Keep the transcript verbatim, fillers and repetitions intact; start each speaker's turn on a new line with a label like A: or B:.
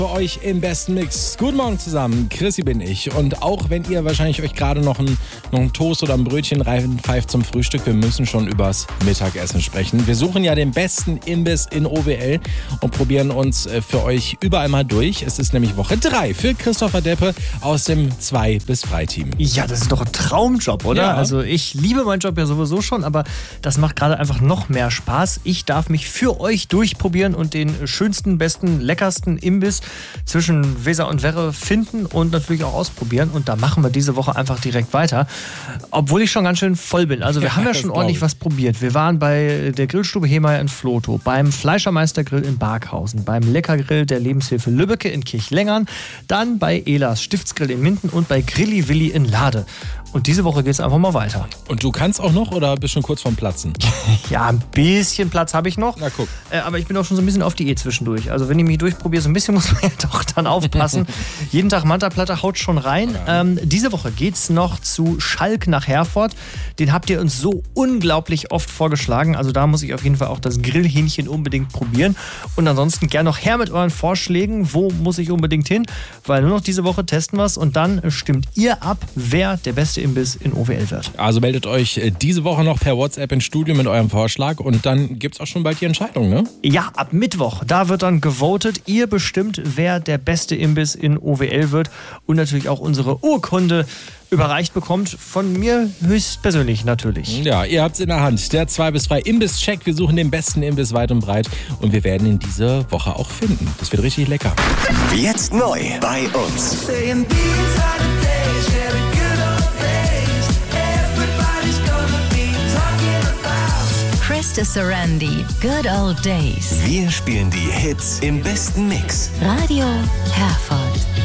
A: Für euch im besten Mix. Guten Morgen zusammen, Chrissy bin ich. Und auch wenn ihr wahrscheinlich euch gerade noch ein, noch ein Toast oder ein Brötchen reinpfeift zum Frühstück, wir müssen schon übers Mittagessen sprechen. Wir suchen ja den besten Imbiss in O W L und probieren uns für euch überall mal durch. Es ist nämlich Woche drei für Christopher Deppe aus dem zwei bis drei Team.
B: Ja, das ist doch ein Traumjob, oder?
A: Ja.
B: Also ich liebe meinen Job ja sowieso schon, aber das macht gerade einfach noch mehr Spaß. Ich darf mich für euch durchprobieren und den schönsten, besten, leckersten Imbiss zwischen Weser und Werre finden und natürlich auch ausprobieren. Und da machen wir diese Woche einfach direkt weiter. Obwohl ich schon ganz schön voll bin. Also wir
A: Ja,
B: haben ja
A: das
B: schon
A: glaub
B: ordentlich
A: ich.
B: was probiert. Wir waren bei der Grillstube Hemeyer in Flotow, beim Fleischermeister-Grill in Barkhausen, beim Leckergrill der Lebenshilfe Lübbecke in Kirchlengern, dann bei Elas Stiftsgrill in Minden und bei Grilli Willi in Lade. Und diese Woche geht es einfach mal weiter.
A: Und du kannst auch noch oder bist schon kurz vorm Platzen?
B: Ja, ein bisschen Platz habe ich noch.
A: Na guck.
B: Äh, aber ich bin auch schon so ein bisschen auf Diät zwischendurch. Also wenn ich mich durchprobiere, so ein bisschen muss man ja doch dann aufpassen. Jeden Tag Manta-Platte haut schon rein. Ähm, diese Woche geht's noch zu Schalk nach Herford. Den habt ihr uns so unglaublich oft vorgeschlagen. Also da muss ich auf jeden Fall auch das Grillhähnchen unbedingt probieren. Und ansonsten gern noch her mit euren Vorschlägen. Wo muss ich unbedingt hin? Weil nur noch diese Woche testen wir es. Und dann stimmt ihr ab, wer der beste Imbiss in O W L wird.
A: Also meldet euch äh, diese Woche noch per WhatsApp ins Studio mit eurem Vorschlag und dann gibt's auch schon bald die Entscheidung, ne?
B: Ja, ab Mittwoch, da wird dann gewotet. Ihr bestimmt, wer der beste Imbiss in O W L wird und natürlich auch unsere Urkunde überreicht bekommt. Von mir höchstpersönlich natürlich.
A: Ja, ihr habt's in der Hand. Der zwei bis drei Imbiss-Check. Wir suchen den besten Imbiss weit und breit und wir werden ihn diese Woche auch finden. Das wird richtig lecker.
C: Jetzt neu bei uns.
D: Krista Sarandi, Good Old Days.
C: Wir spielen die Hits im besten Mix.
D: Radio Herford.